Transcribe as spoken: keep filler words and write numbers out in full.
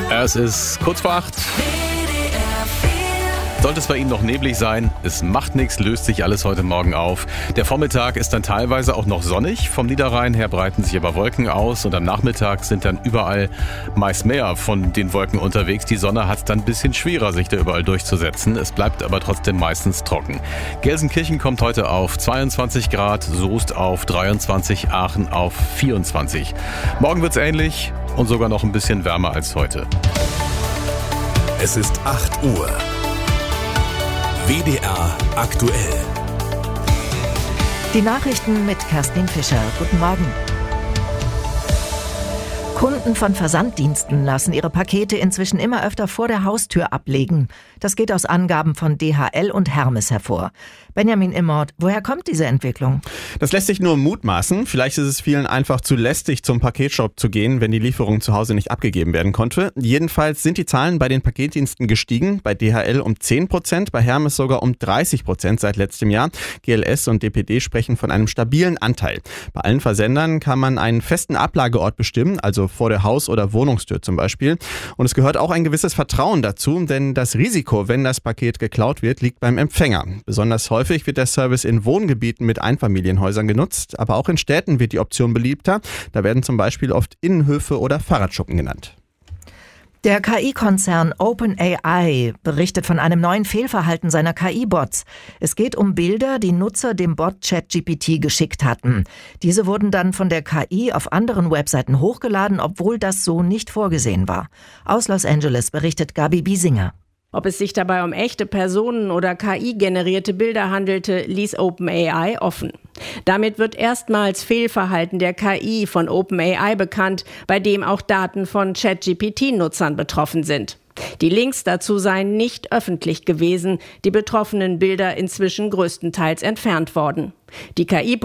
Es ist kurz vor acht. Sollte es bei Ihnen noch neblig sein, es macht nichts, löst sich alles heute Morgen auf. Der Vormittag ist dann teilweise auch noch sonnig. Vom Niederrhein her breiten sich aber Wolken aus und am Nachmittag sind dann überall meist mehr von den Wolken unterwegs. Die Sonne hat es dann ein bisschen schwerer, sich da überall durchzusetzen. Es bleibt aber trotzdem meistens trocken. Gelsenkirchen kommt heute auf zweiundzwanzig Grad, Soest auf dreiundzwanzig, Aachen auf vierundzwanzig. Morgen wird's ähnlich und sogar noch ein bisschen wärmer als heute. Es ist acht Uhr. W D R aktuell. Die Nachrichten mit Kerstin Fischer. Guten Morgen. Kunden von Versanddiensten lassen ihre Pakete inzwischen immer öfter vor der Haustür ablegen. Das geht aus Angaben von D H L und Hermes hervor. Benjamin Immort, woher kommt diese Entwicklung? Das lässt sich nur mutmaßen. Vielleicht ist es vielen einfach zu lästig, zum Paketshop zu gehen, wenn die Lieferung zu Hause nicht abgegeben werden konnte. Jedenfalls sind die Zahlen bei den Paketdiensten gestiegen. Bei D H L um zehn Prozent, bei Hermes sogar um dreißig Prozent seit letztem Jahr. G L S und D P D sprechen von einem stabilen Anteil. Bei allen Versendern kann man einen festen Ablageort bestimmen, also vor der Haus- oder Wohnungstür zum Beispiel. Und es gehört auch ein gewisses Vertrauen dazu, denn das Risiko, wenn das Paket geklaut wird, liegt beim Empfänger. Besonders häufig wird der Service in Wohngebieten mit Einfamilienhäusern genutzt, aber auch in Städten wird die Option beliebter. Da werden zum Beispiel oft Innenhöfe oder Fahrradschuppen genannt. Der K I-Konzern OpenAI berichtet von einem neuen Fehlverhalten seiner K I-Bots. Es geht um Bilder, die Nutzer dem Bot ChatGPT geschickt hatten. Diese wurden dann von der K I auf anderen Webseiten hochgeladen, obwohl das so nicht vorgesehen war. Aus Los Angeles berichtet Gabi Biesinger. Ob es sich dabei um echte Personen oder K I-generierte Bilder handelte, ließ OpenAI offen. Damit wird erstmals Fehlverhalten der K I von OpenAI bekannt, bei dem auch Daten von ChatGPT-Nutzern betroffen sind. Die Links dazu seien nicht öffentlich gewesen, die betroffenen Bilder inzwischen größtenteils entfernt worden. Die K I